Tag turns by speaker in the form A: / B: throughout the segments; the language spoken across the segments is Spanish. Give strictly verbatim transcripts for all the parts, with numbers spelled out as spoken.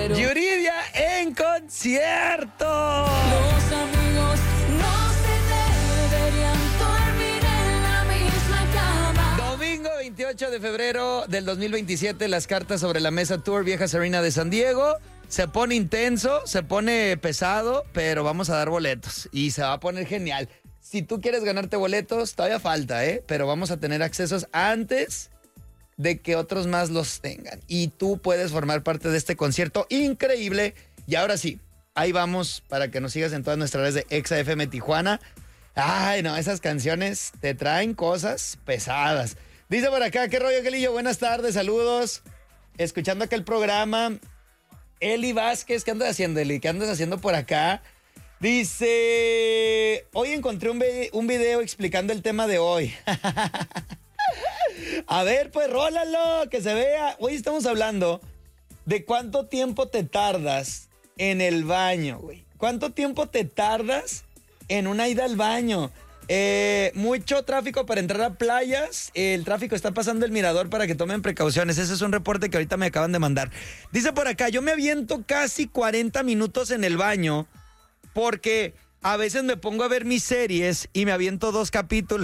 A: pero
B: Yuridia en concierto.
A: los amigos no se deberían dormir en la misma cama.
B: Domingo veintiocho de febrero del dos mil veintisiete, las cartas sobre la mesa Tour Viejas Arena de San Diego. Se pone intenso, se pone pesado, pero vamos a dar boletos y se va a poner genial. Si tú quieres ganarte boletos, todavía falta, ¿eh? Pero vamos a tener accesos antes de que otros más los tengan. Y tú puedes formar parte de este concierto increíble. Y ahora sí, ahí vamos para que nos sigas en todas nuestras redes de Exa F M Tijuana. Ay, no, esas canciones te traen cosas pesadas. Dice por acá, ¿qué rollo, Gelillo? Buenas tardes, saludos. Escuchando acá el programa. Eli Vázquez, ¿qué andas haciendo, Eli? ¿Qué andas haciendo por acá? Dice, hoy encontré un, vi- un video explicando el tema de hoy. A ver, pues rólalo, que se vea. Hoy estamos hablando de cuánto tiempo te tardas en el baño, güey. ¿Cuánto tiempo te tardas en una ida al baño? Eh, mucho tráfico para entrar a playas. El tráfico está pasando el mirador para que tomen precauciones. Ese es un reporte que ahorita me acaban de mandar. Dice por acá, yo me aviento casi cuarenta minutos en el baño porque a veces me pongo a ver mis series y me aviento dos capítulos.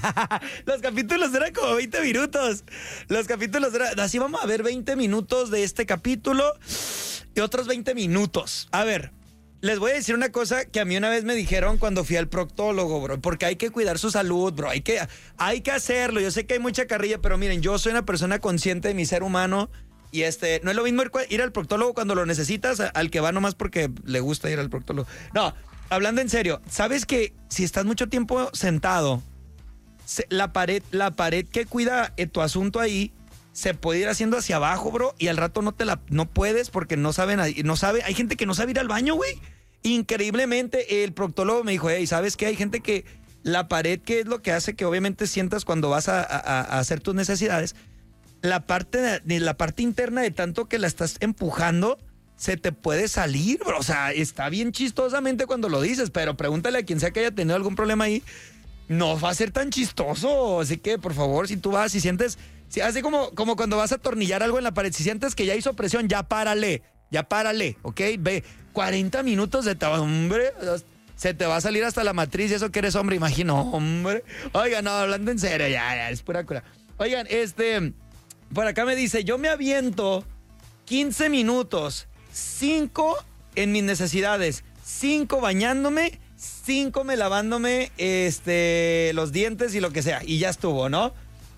B: Los capítulos eran como veinte minutos. Los capítulos eran... Así vamos a ver veinte minutos de este capítulo y otros veinte minutos. A ver, les voy a decir una cosa que a mí una vez me dijeron cuando fui al proctólogo, bro. Porque hay que cuidar su salud, bro. Hay que, hay que hacerlo. Yo sé que hay mucha carrilla, pero miren, yo soy una persona consciente de mi ser humano. Y este, no es lo mismo ir, ir al proctólogo cuando lo necesitas al que va nomás porque le gusta ir al proctólogo. No, hablando en serio, ¿sabes que si estás mucho tiempo sentado, se, la pared, la pared que cuida eh, tu asunto ahí se puede ir haciendo hacia abajo, bro, y al rato no te la no puedes porque no saben, no sabe, hay gente que no sabe ir al baño, güey. Increíblemente, el proctólogo me dijo, hey, ¿sabes qué? Hay gente que la pared, que es lo que hace que obviamente sientas cuando vas a, a, a hacer tus necesidades, la parte de, de la parte interna de tanto que la estás empujando, se te puede salir, bro. O sea, está bien chistosamente cuando lo dices, pero pregúntale a quien sea que haya tenido algún problema ahí. No va a ser tan chistoso. Así que, por favor, si tú vas y sientes... Si, así como, como cuando vas a atornillar algo en la pared, si sientes que ya hizo presión, ya párale, ya párale, ¿ok? Ve, cuarenta minutos de... Hombre, se te va a salir hasta la matriz y eso que eres hombre, imagino, hombre. Oigan, no, hablando en serio, ya, ya, es pura cura. Oigan, este... Por acá me dice, yo me aviento quince minutos, cinco en mis necesidades, cinco bañándome, cinco me lavándome este, los dientes y lo que sea. Y ya estuvo, ¿no?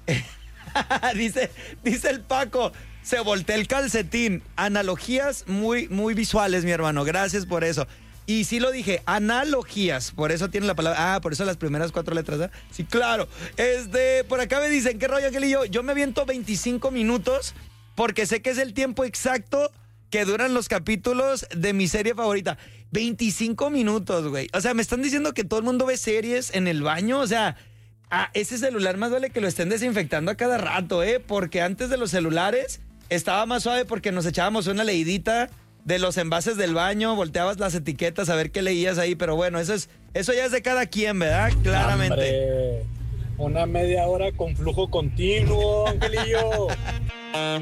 B: dice, dice el Paco, se voltea el calcetín. Analogías muy, muy visuales, mi hermano. Gracias por eso. Y sí lo dije, analogías, por eso tiene la palabra, ah, por eso las primeras cuatro letras, ¿eh? Sí, claro. Este, por acá me dicen, ¿qué rollo, Angelillo? Yo me aviento veinticinco minutos porque sé que es el tiempo exacto que duran los capítulos de mi serie favorita. veinticinco minutos, güey. O sea, me están diciendo que todo el mundo ve series en el baño, o sea, ah, ese celular más vale que lo estén desinfectando a cada rato, ¿eh? Porque antes de los celulares estaba más suave porque nos echábamos una leidita de los envases del baño, volteabas las etiquetas a ver qué leías ahí, pero bueno, eso es, eso ya es de cada quien, ¿verdad? Claramente.
C: Hombre, una media hora con flujo continuo, Angelillo.